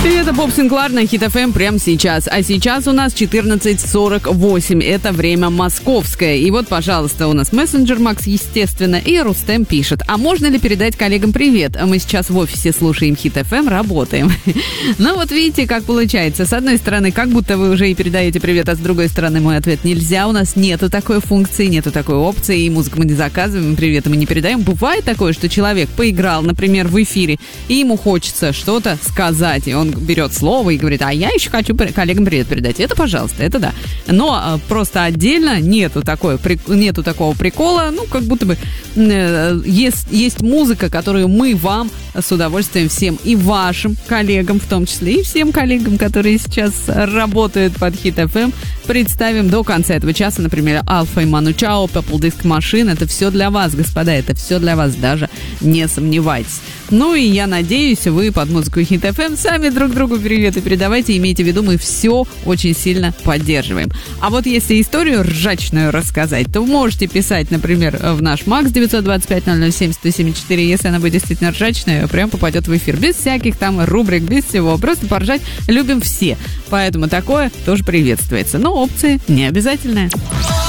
Это Боб Синклар на Хит ФМ прямо сейчас. А сейчас у нас 14:48. Это время московское. И вот, пожалуйста, у нас мессенджер Макс, естественно, и Рустем пишет. А можно ли передать коллегам привет? Мы сейчас в офисе слушаем Хит ФМ, работаем. Ну вот видите, как получается. С одной стороны, как будто вы уже и передаете привет, а с другой стороны, мой ответ: нельзя. У нас нету такой функции, нету такой опции. И музыку мы не заказываем, привет мы не передаем. Бывает такое, что человек поиграл, например, в эфире, и ему хочется что-то сказать, и он берет слово и говорит: а я еще хочу коллегам привет передать. Это, пожалуйста, это да. Но просто отдельно нету такого прикола. Ну, как будто бы есть музыка, которую мы вам с удовольствием всем и вашим коллегам, в том числе и всем коллегам, которые сейчас работают под Хит ФМ, представим до конца этого часа. Например, Алфа и Ману Чао, Purple Disco Machine. Это все для вас, господа, это все для вас, даже не сомневайтесь. Ну и я надеюсь, вы под музыку Хит ФМ сами друг другу привет и передавайте. Имейте в виду, мы все очень сильно поддерживаем. А вот если историю ржачную рассказать, то вы можете писать, например, в наш Макс 925-007-174. Если она будет действительно ржачная, прям попадет в эфир. Без всяких там рубрик, без всего. Просто поржать любим все. Поэтому такое тоже приветствуется. Но опции не обязательные.